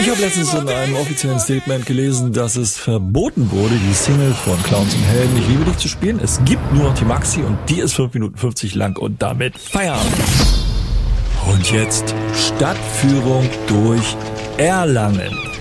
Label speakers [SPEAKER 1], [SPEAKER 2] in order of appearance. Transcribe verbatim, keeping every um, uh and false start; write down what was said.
[SPEAKER 1] Ich habe letztens in einem offiziellen Statement gelesen, dass es verboten wurde, die Single von Clowns und Helden Ich liebe dich zu spielen. Es gibt nur noch die Maxi und die ist fünf Minuten fünfzig lang und damit Feierabend. Und jetzt Stadtführung durch Erlangen.